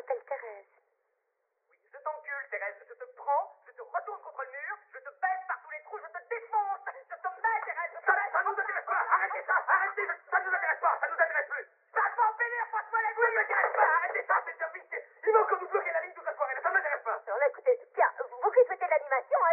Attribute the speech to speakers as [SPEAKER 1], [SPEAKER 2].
[SPEAKER 1] m'appelle Thérèse.
[SPEAKER 2] Oui, je t'encule, Thérèse. Je te prends, je te retourne contre le mur, je te baisse par tous les trous, je te défonce. Je te mets, Thérèse.
[SPEAKER 3] Ça nous intéresse pas. Arrêtez ça. Arrêtez. Ça nous intéresse pas. Ça nous intéresse